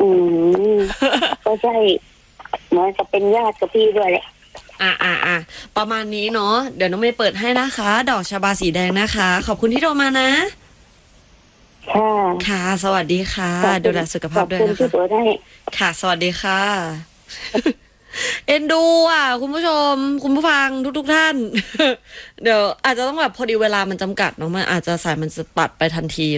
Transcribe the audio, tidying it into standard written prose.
อืมก็ใช่เหมือนกับเป็นญาติกับพี่ด้วยแหละประมาณนี้เนาะเดี๋ยวน้องเมย์เปิดให้นะคะ ดอกชบาสีแดงนะคะ ขอบคุณที่โทรมานะค่ะค่ะสวัสดีค่ะขอบคุณดูแลสุขภาพด้วยขอบคุณนะคะที่เปิดให้ค่ะสวัสดีค่ะ เอ็นดูคุณผู้ชมคุณผู้ฟังทุกท่าน เดี๋ยวอาจจะต้องแบบพอดีเวลามันจำกัดเนาะมันอาจจะสายมันจะตัดไปทันที